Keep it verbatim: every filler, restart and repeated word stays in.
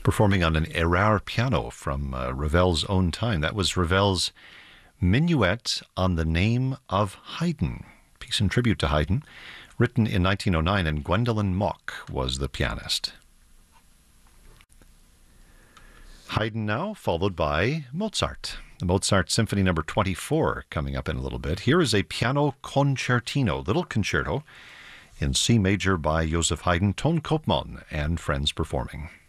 performing on an Erard piano from uh, Ravel's own time. That was Ravel's Minuet on the Name of Haydn, piece in tribute to Haydn, written in nineteen oh nine, and Gwendolyn Mock was the pianist. Haydn now, followed by Mozart. The Mozart Symphony number twenty-four coming up in a little bit. Here is a piano concertino, little concerto, in C major by Joseph Haydn, Ton Koopman, and friends performing.